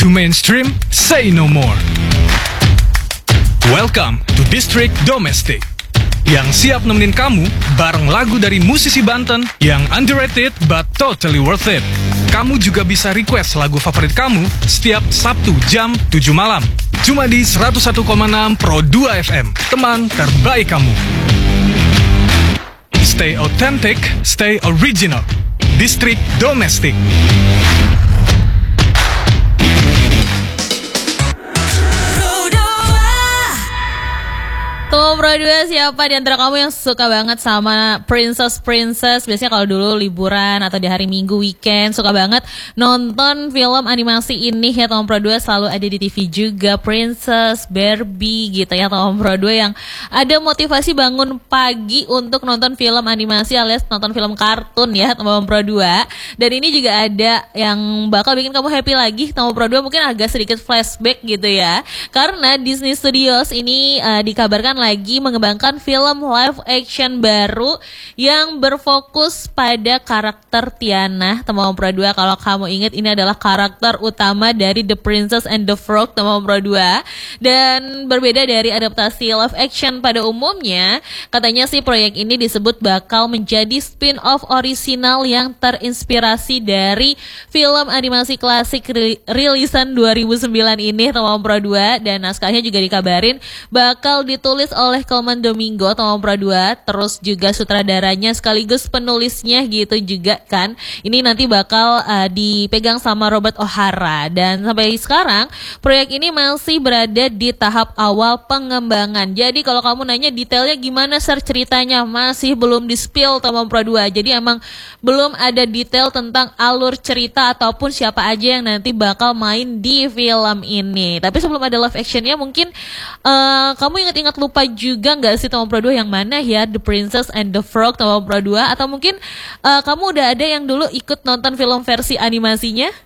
To mainstream, say no more. Welcome to District Domestic, yang siap nemenin kamu bareng lagu dari musisi Banten yang underrated but totally worth it. Kamu juga bisa request lagu favorit kamu setiap Sabtu jam 7 malam. Cuma di 101,6 Pro 2 FM, teman terbaik kamu. Stay authentic, stay original. District Domestic. Tuh Pro 2, siapa di antara kamu yang suka banget sama Princess? Biasanya kalau dulu liburan atau di hari Minggu weekend suka banget nonton film animasi ini ya teman Pro 2, selalu ada di TV juga, Princess, Barbie gitu ya teman Pro 2, yang ada motivasi bangun pagi untuk nonton film animasi alias nonton film kartun ya teman Pro 2. Dan ini juga ada yang bakal bikin kamu happy lagi teman Pro 2, mungkin agak sedikit flashback gitu ya, karena Disney Studios ini dikabarkan lagi mengembangkan film live action baru yang berfokus pada karakter Tiana teman Pro 2. Kalau kamu ingat, ini adalah karakter utama dari The Princess and the Frog teman Pro 2. Dan berbeda dari adaptasi live action pada umumnya, katanya sih proyek ini disebut bakal menjadi spin-off orisinal yang terinspirasi dari film animasi klasik rilisan 2009 ini teman Pro 2. Dan naskahnya juga dikabarin bakal ditulis oleh Coleman Domingo teman Pro 2, terus juga sutradaranya sekaligus penulisnya gitu juga kan. Ini nanti bakal dipegang sama Robert O'Hara. Dan sampai sekarang proyek ini masih berada di tahap awal pengembangan. Jadi kalau kamu nanya detailnya gimana ceritanya, masih belum di-spill teman Pro 2. Jadi emang belum ada detail tentang alur cerita ataupun siapa aja yang nanti bakal main di film ini. Tapi sebelum ada live actionnya, mungkin kamu ingat-ingat lupa juga nggak sih teman Pro 2 yang mana ya The Princess and the Frog teman Pro 2? Atau mungkin kamu udah ada yang dulu ikut nonton film versi animasinya?